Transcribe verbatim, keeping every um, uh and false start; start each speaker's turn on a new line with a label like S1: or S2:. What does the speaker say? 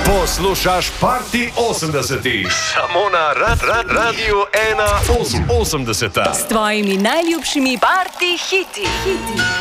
S1: Poslušaš Party osemdesetih, samo na rad, rad, Radiu ena osemdeset.
S2: S tvojimi najljubšimi party hiti. hiti.